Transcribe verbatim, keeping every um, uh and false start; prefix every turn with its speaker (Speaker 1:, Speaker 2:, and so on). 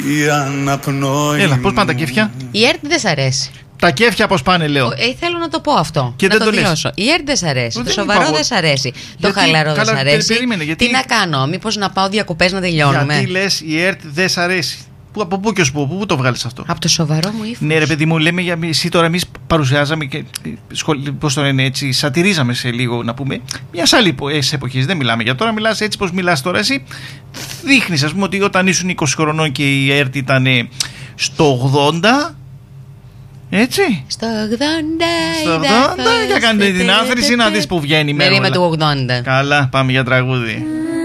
Speaker 1: Έλα, πώς πάνε τα κέφια?
Speaker 2: Η ΕΡΤ δεν σ' αρέσει.
Speaker 1: Τα κέφια πώς πάνε, λέω.
Speaker 2: Ε, θέλω να το πω αυτό.
Speaker 1: Και
Speaker 2: να
Speaker 1: δεν
Speaker 2: το
Speaker 1: το
Speaker 2: δηλώσω. Η ΕΡΤ δεν σ' αρέσει.
Speaker 1: Δεν
Speaker 2: Το σοβαρό
Speaker 1: είπα
Speaker 2: δεν σ' αρέσει.
Speaker 1: Γιατί?
Speaker 2: Το χαλαρό δεν
Speaker 1: Καλά,
Speaker 2: σ' αρέσει.
Speaker 1: περίμενε, γιατί...
Speaker 2: Τι να κάνω, μήπως να πάω διακοπές να τελειώνουμε?
Speaker 1: Γιατί λες η ΕΡΤ δεν σ' αρέσει? Που, από πού και ως πού, πού το βγάλεις αυτό?
Speaker 2: Από το σοβαρό μου ύφος.
Speaker 1: Ναι, ρε παιδί μου, λέμε για εσύ τώρα, εμείς παρουσιάζαμε και. Πώς το λένε έτσι, σατυρίζαμε σε λίγο να πούμε. Μια άλλη εποχή, δεν μιλάμε για τώρα, μιλάς έτσι πως μιλάς τώρα. Εσύ δείχνεις, ας πούμε, ότι όταν ήσουν είκοσι χρονών και η ΕΡΤ ήταν στο ογδόντα. Έτσι.
Speaker 2: Στο ογδόντα.
Speaker 1: Στο ογδόντα, για κάντε την άθρηση να δεις που βγαίνει η μέρα.
Speaker 2: Μερί με του ογδόντα.
Speaker 1: Καλά, πάμε για τραγούδι.